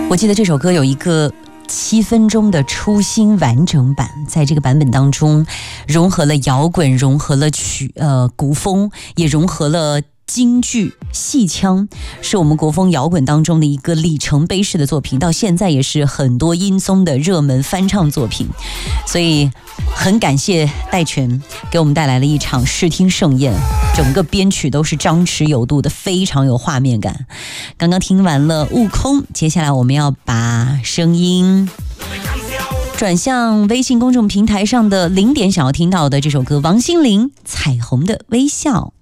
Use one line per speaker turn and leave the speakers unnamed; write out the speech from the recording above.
我记得这首歌有一个7分钟的初心完整版，在这个版本当中融合了摇滚，融合了古风，也融合了京剧戏腔，是我们国风摇滚当中的一个里程碑式的作品，到现在也是很多音综的热门翻唱作品。所以很感谢戴荃给我们带来了一场视听盛宴，整个编曲都是张弛有度的，非常有画面感。刚刚听完了悟空，接下来我们要把声音转向微信公众平台上的0点想要听到的这首歌，王心凌《彩虹的微笑》。